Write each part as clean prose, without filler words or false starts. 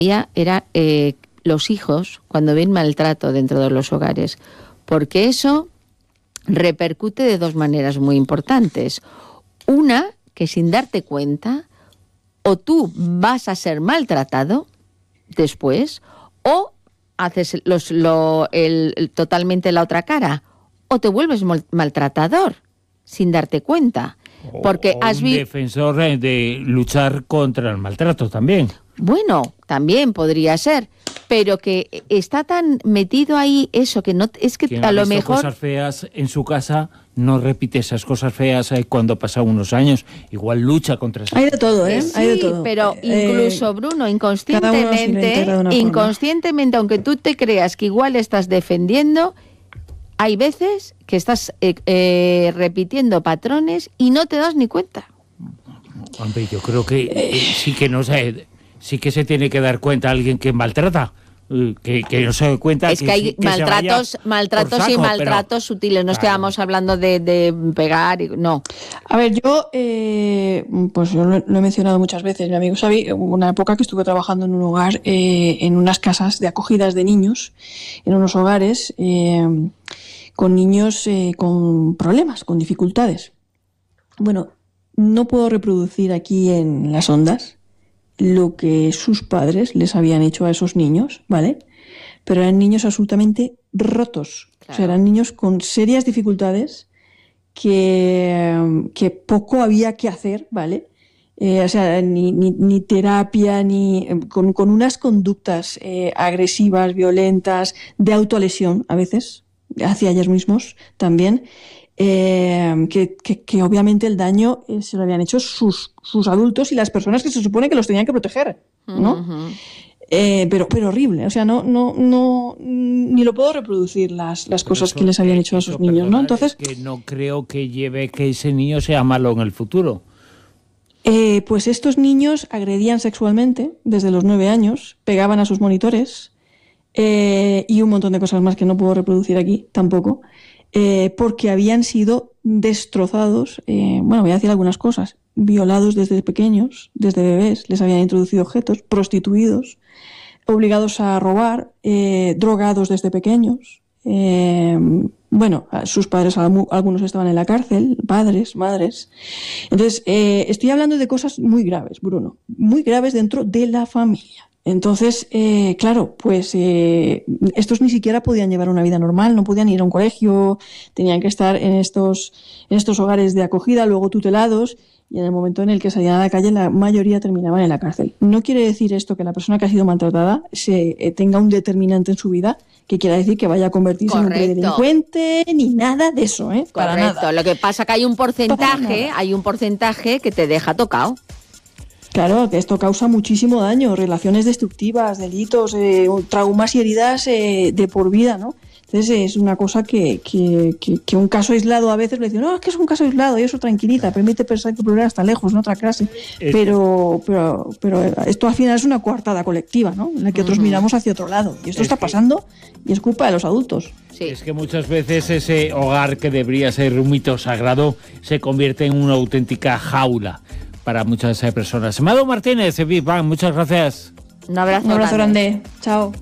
era los hijos cuando ven maltrato dentro de los hogares, porque eso repercute de dos maneras muy importantes. Una, que sin darte cuenta, o tú vas a ser maltratado después, o haces totalmente la otra cara, o te vuelves maltratador sin darte cuenta. Porque has visto defensor de luchar contra el maltrato también. Bueno, también podría ser, pero que está tan metido ahí eso que no es que a lo mejor cosas feas en su casa no repite esas cosas feas cuando pasan unos años, igual lucha contra esas. Hay de todo, Sí, hay de todo. Pero incluso Bruno, inconscientemente, aunque tú te creas que igual estás defendiendo, hay veces que estás repitiendo patrones y no te das ni cuenta. Hombre, yo creo que sí que se tiene que dar cuenta alguien que maltrata, que no se dé cuenta. Es que hay maltratos y maltratos sutiles. No estamos hablando de pegar, no. A ver, yo pues yo lo he mencionado muchas veces, mi amigo Xavi, hubo una época que estuve trabajando en un hogar, en unas casas de acogidas de niños, en unos hogares con niños con problemas, con dificultades. Bueno, no puedo reproducir aquí en las ondas lo que sus padres les habían hecho a esos niños, ¿vale? Pero eran niños absolutamente rotos. Claro. O sea, eran niños con serias dificultades que poco había que hacer, ¿vale? O sea, ni terapia, ni con unas conductas agresivas, violentas, de autolesión a veces, hacia ellos mismos también. Que obviamente el daño se lo habían hecho sus adultos y las personas que se supone que los tenían que proteger, ¿no? Uh-huh. Pero horrible, o sea, no ni lo puedo reproducir las cosas eso, que les habían hecho a esos niños, ¿no? Entonces, es que no creo que lleve que ese niño sea malo en el futuro. Pues estos niños agredían sexualmente desde los 9 años, pegaban a sus monitores y un montón de cosas más que no puedo reproducir aquí tampoco. Porque habían sido destrozados, bueno, voy a decir algunas cosas, violados desde pequeños, desde bebés, les habían introducido objetos, prostituidos, obligados a robar, drogados desde pequeños. Bueno, sus padres, algunos estaban en la cárcel, padres, madres. Entonces, estoy hablando de cosas muy graves, Bruno, muy graves dentro de la familia. Entonces, claro, pues estos ni siquiera podían llevar una vida normal, no podían ir a un colegio, tenían que estar en estos hogares de acogida, luego tutelados, y en el momento en el que salían a la calle la mayoría terminaban en la cárcel. No quiere decir esto que la persona que ha sido maltratada tenga un determinante en su vida que quiera decir que vaya a convertirse en un delincuente, ni nada de eso, para nada. Lo que pasa que hay un porcentaje que te deja tocado. Claro, que esto causa muchísimo daño, relaciones destructivas, delitos, traumas y heridas de por vida, ¿no? Entonces es una cosa que un caso aislado a veces le dicen, no, es que es un caso aislado y eso tranquiliza, permite pensar que el problema está lejos, en otra clase. Pero esto al final es una coartada colectiva, ¿no? En la que otros miramos hacia otro lado. Y esto está pasando y es culpa de los adultos. Sí. Es que muchas veces ese hogar que debería ser un mito sagrado se convierte en una auténtica jaula para muchas personas. Amado Martínez, Big Bang, muchas gracias. Un abrazo grande. Chao.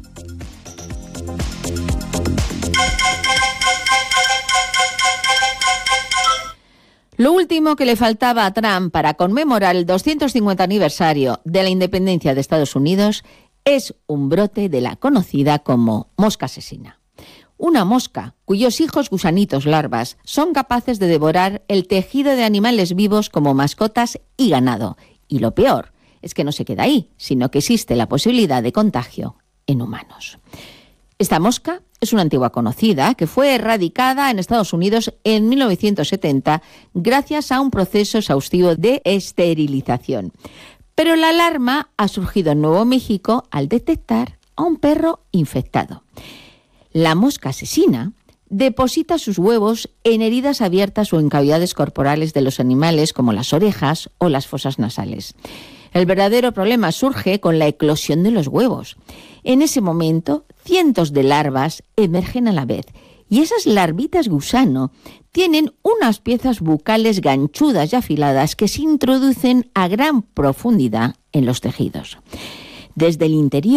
Lo último que le faltaba a Trump para conmemorar el 250 aniversario de la independencia de Estados Unidos es un brote de la conocida como mosca asesina. Una mosca cuyos hijos gusanitos larvas son capaces de devorar el tejido de animales vivos como mascotas y ganado. Y lo peor es que no se queda ahí, sino que existe la posibilidad de contagio en humanos. Esta mosca es una antigua conocida que fue erradicada en Estados Unidos en 1970 gracias a un proceso exhaustivo de esterilización. Pero la alarma ha surgido en Nuevo México al detectar a un perro infectado. La mosca asesina deposita sus huevos en heridas abiertas o en cavidades corporales de los animales como las orejas o las fosas nasales. El verdadero problema surge con la eclosión de los huevos. En ese momento, cientos de larvas emergen a la vez y esas larvitas gusano tienen unas piezas bucales ganchudas y afiladas que se introducen a gran profundidad en los tejidos. Desde el interior